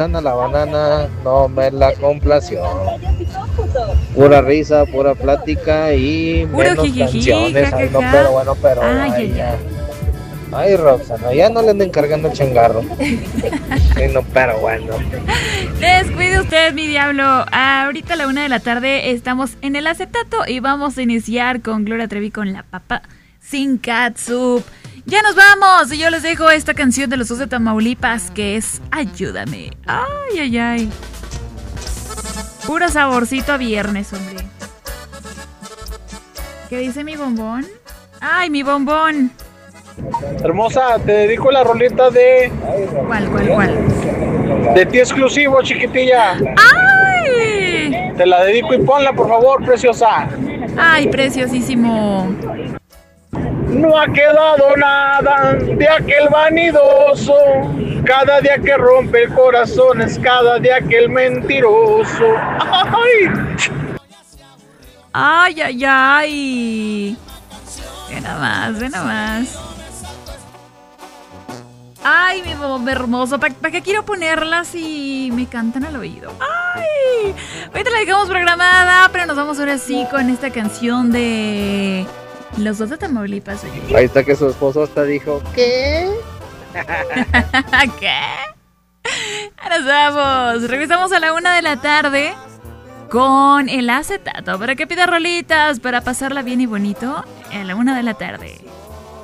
La banana no me la complació. Pura risa, pura plática y Puro menos jijiji, canciones. Ay, no, jajaja. pero bueno, pero. Ay, Ay, ay, ya. ay. Ay, Roxana, ya no le anden cargando el changarro. Ay, no, pero bueno. Descuide usted, mi diablo. Ahorita a la 1 de la tarde estamos en el acetato y vamos a iniciar con Gloria Trevi con La Papa sin catsup. Ya nos vamos y yo les dejo esta canción de los Dos de Tamaulipas que es Ayúdame. Ay, ay, ay. Puro saborcito a viernes, hombre. ¿Qué dice mi bombón? Ay, mi bombón. Hermosa, te dedico la rolita de ¿Cuál? ti exclusivo, chiquitilla. ¡Ay! Te la dedico y ponla, por favor, preciosa. ¡Ay, preciosísimo! No ha quedado nada de aquel vanidoso. Cada día que rompe el corazón es cada día aquel mentiroso. ¡Ay! ¡Ay, ay, ay! Ve nada más. Ay, mi bomba hermoso. ¿Para qué quiero ponerlas si me cantan al oído? ¡Ay! Ahorita la dejamos programada, pero nos vamos ahora sí con esta canción de Los Dos de Tamaulipas. Oye. Ahí está que su esposo hasta dijo, ¿qué? ¿Qué? Nos vamos. Regresamos a la 1 de la tarde con el acetato. Para que pida rolitas, para pasarla bien y bonito a la 1 de la tarde.